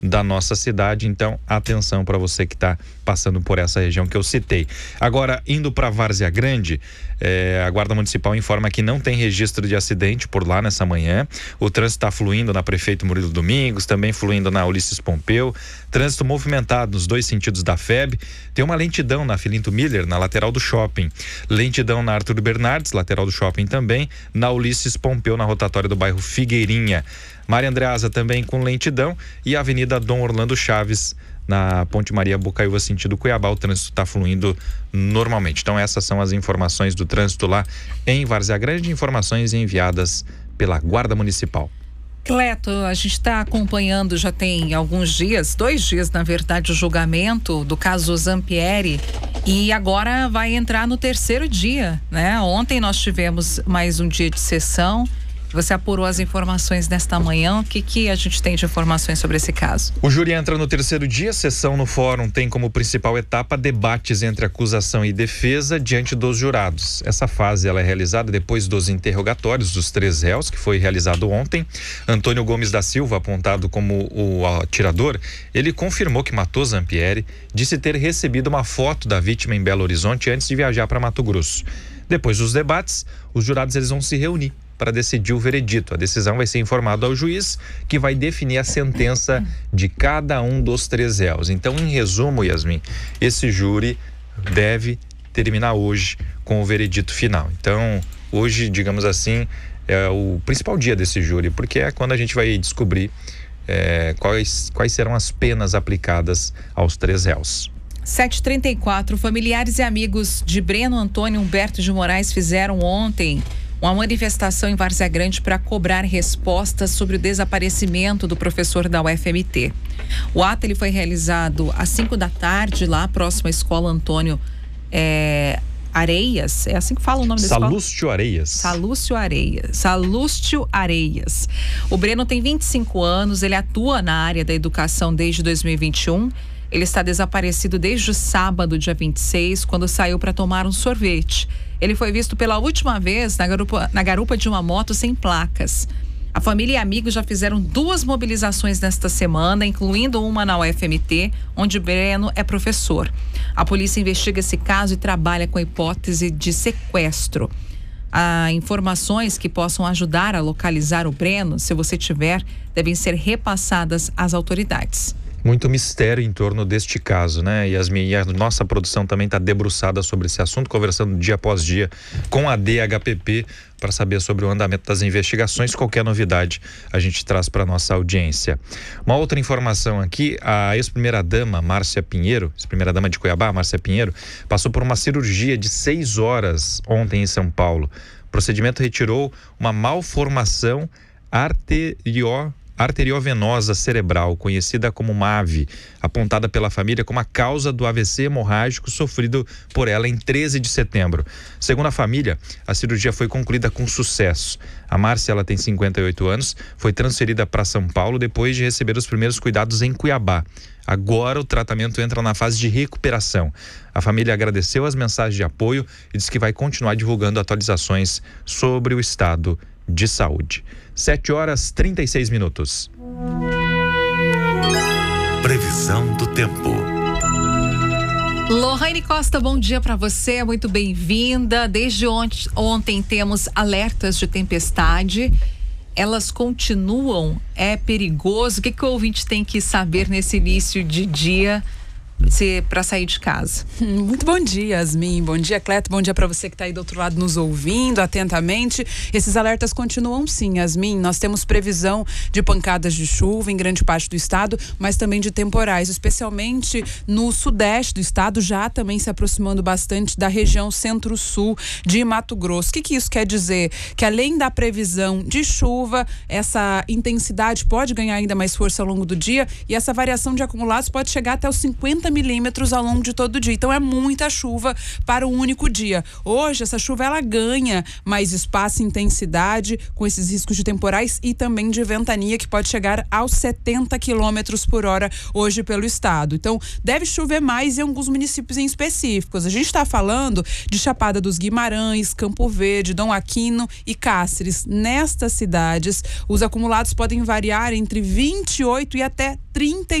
da nossa cidade. Então, atenção para você que está passando por essa região que eu citei. Agora, indo para Várzea Grande, a Guarda Municipal informa que não tem registro de acidente por lá nessa manhã. O trânsito está fluindo na Prefeito Murilo Domingos, também fluindo na Ulisses Pompeu. Trânsito movimentado nos dois sentidos da FEB. Tem uma lentidão na Filinto Miller, na lateral do shopping. Lentidão na Arthur Bernardes, lateral do shopping também. Na Ulisses Pompeu, na rotatória do bairro Figueirinha. Maria Andreasa também com lentidão. E a Avenida Dom Orlando Chaves, na Ponte Maria Bocaiúva, sentido Cuiabá, o trânsito está fluindo normalmente. Então essas são as informações do trânsito lá em Várzea Grande, informações enviadas pela Guarda Municipal. Cleto, a gente está acompanhando já tem alguns dias, 2 dias na verdade, o julgamento do caso Zampieri, e agora vai entrar no 3º dia, né? Ontem nós tivemos mais um dia de sessão. Você apurou as informações nesta manhã. O que a gente tem de informações sobre esse caso? O júri entra no 3º dia. Sessão no fórum tem como principal etapa debates entre acusação e defesa diante dos jurados. Essa fase ela é realizada depois dos interrogatórios dos 3 réus, que foi realizado ontem. Antônio Gomes da Silva, apontado como o atirador, ele confirmou que matou Zampieri, disse ter recebido uma foto da vítima em Belo Horizonte antes de viajar para Mato Grosso. Depois dos debates, os jurados eles vão se reunir para decidir o veredito. A decisão vai ser informada ao juiz, que vai definir a sentença de cada um dos 3 réus. Então, em resumo, Yasmin, esse júri deve terminar hoje com o veredito final. Então, hoje, digamos assim, é o principal dia desse júri, porque é quando a gente vai descobrir quais serão as penas aplicadas aos 3 réus. 7h34, familiares e amigos de Breno Antônio Humberto de Moraes fizeram ontem uma manifestação em Várzea Grande para cobrar respostas sobre o desaparecimento do professor da UFMT. O ato ele foi realizado às 5 da tarde, lá próximo à escola Antônio Areias. É assim que fala o nome da escola? Salúcio Areias. Salúcio Areias. O Breno tem 25 anos, ele atua na área da educação desde 2021. Ele está desaparecido desde o sábado, dia 26, quando saiu para tomar um sorvete. Ele foi visto pela última vez na garupa de uma moto sem placas. A família e amigos já fizeram 2 mobilizações nesta semana, incluindo uma na UFMT, onde Breno é professor. A polícia investiga esse caso e trabalha com a hipótese de sequestro. Informações que possam ajudar a localizar o Breno, se você tiver, devem ser repassadas às autoridades. Muito mistério em torno deste caso, né, Yasmin? E a nossa produção também está debruçada sobre esse assunto, conversando dia após dia com a DHPP para saber sobre o andamento das investigações. Qualquer novidade a gente traz para nossa audiência. Uma outra informação aqui: a ex-primeira-dama Márcia Pinheiro, ex-primeira-dama de Cuiabá, Márcia Pinheiro, passou por uma cirurgia de 6 horas ontem em São Paulo. O procedimento retirou uma malformação arteriovenosa cerebral, conhecida como MAVE, apontada pela família como a causa do AVC hemorrágico sofrido por ela em 13 de setembro. Segundo a família, a cirurgia foi concluída com sucesso. A Márcia, ela tem 58 anos, foi transferida para São Paulo depois de receber os primeiros cuidados em Cuiabá. Agora o tratamento entra na fase de recuperação. A família agradeceu as mensagens de apoio e diz que vai continuar divulgando atualizações sobre o estado de saúde. 7h36. Previsão do tempo. Lohane Costa, bom dia para você, muito bem-vinda. Desde ontem temos alertas de tempestade. Elas continuam? É perigoso? O que o ouvinte tem que saber nesse início de dia para sair de casa? Muito bom dia, Yasmin. Bom dia, Cleto. Bom dia para você que está aí do outro lado nos ouvindo atentamente. Esses alertas continuam sim, Yasmin. Nós temos previsão de pancadas de chuva em grande parte do estado, mas também de temporais, especialmente no sudeste do estado, já também se aproximando bastante da região centro-sul de Mato Grosso. O que isso quer dizer? Que além da previsão de chuva, essa intensidade pode ganhar ainda mais força ao longo do dia e essa variação de acumulados pode chegar até os 50 milímetros ao longo de todo o dia. Então é muita chuva para um único dia. Hoje essa chuva ela ganha mais espaço e intensidade com esses riscos de temporais e também de ventania que pode chegar aos 70 quilômetros por hora hoje pelo estado. Então deve chover mais em alguns municípios em específicos. A gente está falando de Chapada dos Guimarães, Campo Verde, Dom Aquino e Cáceres. Nestas cidades, os acumulados podem variar entre 28 e até 30